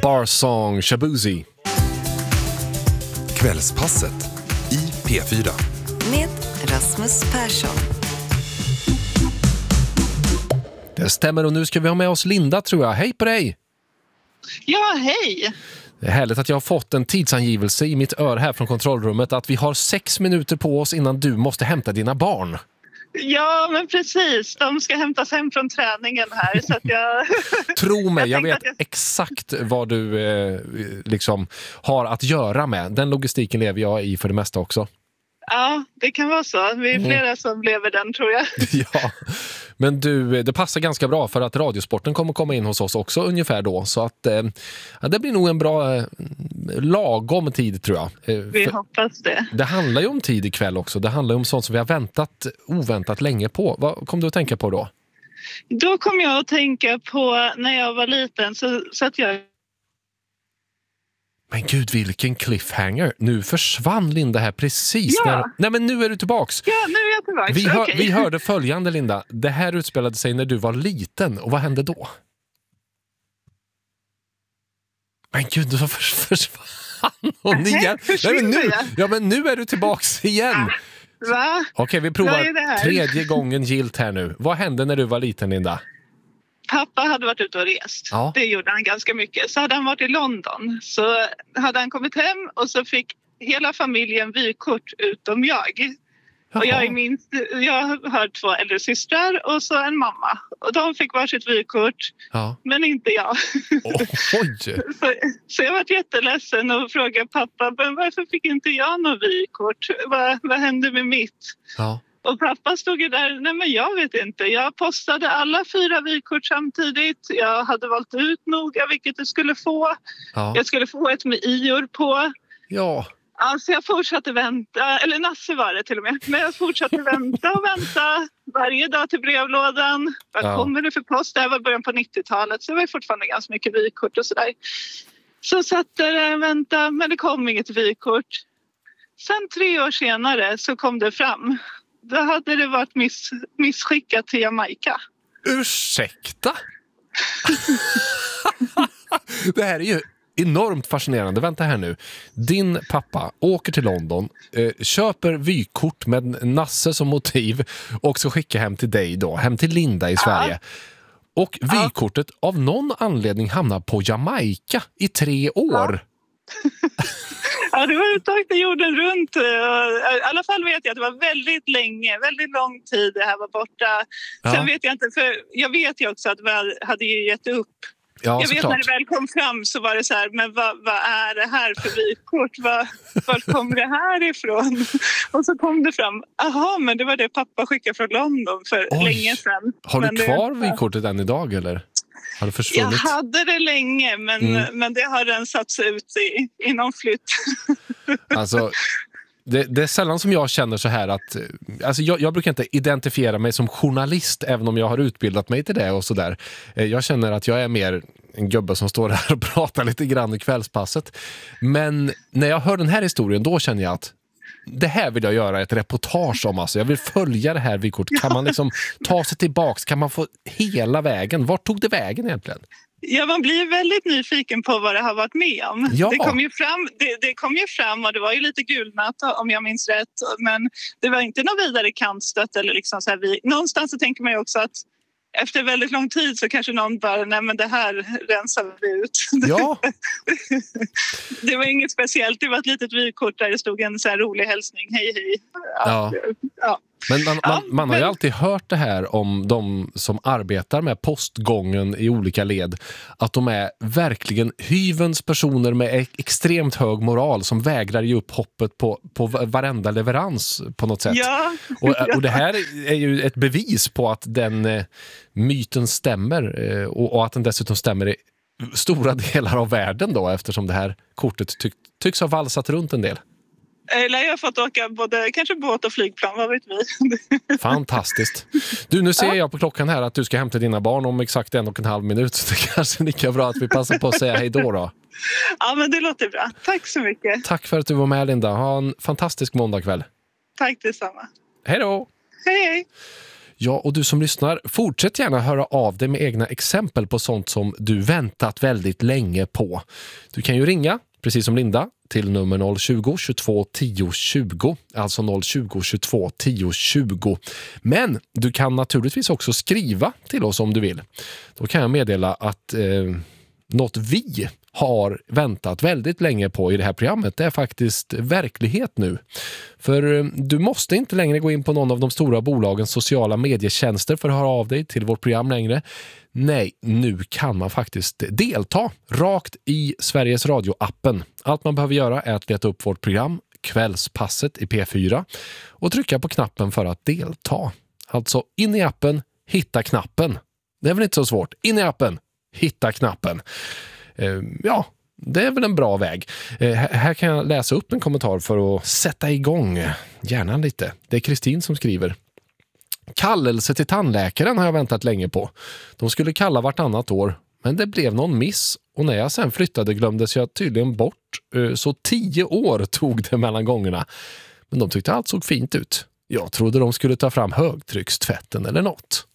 Barsong Shabuzi. Kvällspasset i P4 med Rasmus Persson. Det stämmer, och nu ska vi ha med oss Linda, tror jag. Hej på dig! Ja, hej! Det är härligt att jag har fått en tidsangivelse i mitt ör här från kontrollrummet att vi har 6 minuter på oss innan du måste hämta dina barn. Ja, men precis. De ska hämtas hem från träningen här. Så att jag... Tro mig, jag vet exakt vad du liksom har att göra med. Den logistiken lever jag i för det mesta också. Ja, det kan vara så. Vi är flera som lever den, tror jag. Ja, men du, det passar ganska bra för att Radiosporten kommer komma in hos oss också ungefär då. Så att ja, det blir nog en bra lagom tid, tror jag. Vi hoppas det. Det handlar ju om tid ikväll också. Det handlar ju om sånt som vi har väntat oväntat länge på. Vad kom du att tänka på då? Då kom jag att tänka på när jag var liten så att jag... Men gud, vilken cliffhanger. Nu försvann Linda här precis. Ja. Nej, men nu är du tillbaks. Ja, nu är jag tillbaks. Vi hörde följande, Linda. Det här utspelade sig när du var liten. Och vad hände då? Men gud, du försvann hon igen. Nej, men nu är du tillbaks igen. Va? Okej, vi provar tredje gången gilt här nu. Vad hände när du var liten, Linda? Pappa hade varit ute och rest. Ja. Det gjorde han ganska mycket. Så hade han varit i London. Så hade han kommit hem och så fick hela familjen vykort utom jag. Jaha. Och jag har 2 äldre systrar och så en mamma. Och de fick varsitt vykort, men inte jag. Oj. Så jag var jätteledsen och frågade pappa, varför fick inte jag något vykort? Vad hände med mitt? Ja. Och pappa stod ju där, nej men jag vet inte. Jag postade alla 4 vykort samtidigt. Jag hade valt ut noga vilket du skulle få. Ja. Jag skulle få ett med ior på. Ja. Alltså jag fortsatte vänta, eller Nasse var det till och med. Men jag fortsatte vänta varje dag till brevlådan. Vad kommer det för post? Det här var början på 90-talet så det var fortfarande ganska mycket vykort och sådär. Så satt där och väntade, men det kom inget vykort. Sen 3 år senare så kom det fram. Då hade det varit missskickat till Jamaica. Ursäkta? Det här är ju enormt fascinerande. Vänta här nu. Din pappa åker till London, köper vykort med Nasse som motiv och ska skicka hem till dig då, hem till Linda i Sverige. Och vykortet av någon anledning hamnar på Jamaica i 3 år. Ja, det var uttagit jorden runt. I alla fall vet jag att det var väldigt lång tid det här var borta. Sen vet jag inte, för jag vet ju också att vi hade ju gett upp. Ja, jag vet när det väl kom fram så var det så här, men vad är det här för vykort? Var kommer det här ifrån? Och så kom det fram, men det var det pappa skickade från London för länge sedan. Har du kvar vykortet än idag eller? Har det försvunnit? Jag hade det länge men det har rensats ut i någon flytt. Alltså... Det är sällan som jag känner så här att alltså jag brukar inte identifiera mig som journalist även om jag har utbildat mig till det och sådär. Jag känner att jag är mer en gubbe som står där och pratar lite grann i kvällspasset. Men när jag hör den här historien då känner jag att det här vill jag göra ett reportage om. Alltså. Jag vill följa det här vykortet. Kan man liksom ta sig tillbaks? Kan man få hela vägen? Vart tog det vägen egentligen? Ja, man blir väldigt nyfiken på vad det har varit med om. Ja. Det kom ju fram och det var ju lite gulnat om jag minns rätt. Men det var inte något vidare kantstött eller liksom så här. Någonstans så tänker man ju också att efter väldigt lång tid så kanske någon bara, nej men det här rensar vi ut. Ja. Det var inget speciellt, det var ett litet vykort där det stod en så här rolig hälsning. Hej. Ja. Men man har ju alltid hört det här om de som arbetar med postgången i olika led. Att de är verkligen hyvens personer med extremt hög moral som vägrar ge upp hoppet på varenda leverans på något sätt. Ja. Och det här är ju ett bevis på att den myten stämmer och att den dessutom stämmer i stora delar av världen då eftersom det här kortet tycks ha valsat runt en del. Eller jag har fått åka både kanske båt och flygplan, vad vet vi. Fantastiskt. Du, nu ser jag på klockan här att du ska hämta dina barn om exakt 1,5 minut. Så det kanske är lika bra att vi passar på att säga hej då. Ja, men det låter bra. Tack så mycket. Tack för att du var med, Linda. Ha en fantastisk måndagkväll. Tack detsamma. Hej då. Hej. Ja, och du som lyssnar, fortsätt gärna höra av dig med egna exempel på sånt som du väntat väldigt länge på. Du kan ju ringa, precis som Linda, till nummer 020 22 10 20, alltså 020 22 10 20. Men du kan naturligtvis också skriva till oss om du vill. Då kan jag meddela att något vi har väntat väldigt länge på i det här programmet, det är faktiskt verklighet nu. För du måste inte längre gå in på någon av de stora bolagens sociala medietjänster för att höra av dig till vårt program längre. Nej, nu kan man faktiskt delta rakt i Sveriges Radio-appen. Allt man behöver göra är att leta upp vårt program, Kvällspasset i P4, och trycka på knappen för att delta. Alltså in i appen, hitta knappen. Det är väl inte så svårt. In i appen, hitta knappen. Ja, det är väl en bra väg. Här kan jag läsa upp en kommentar för att sätta igång. Gärna lite. Det är Kristin som skriver. Kallelse till tandläkaren har jag väntat länge på. De skulle kalla vartannat år, men det blev någon miss. Och när jag sen flyttade glömdes jag tydligen bort. Så 10 år tog det mellan gångerna. Men de tyckte allt såg fint ut. Jag trodde de skulle ta fram högtryckstvätten eller något.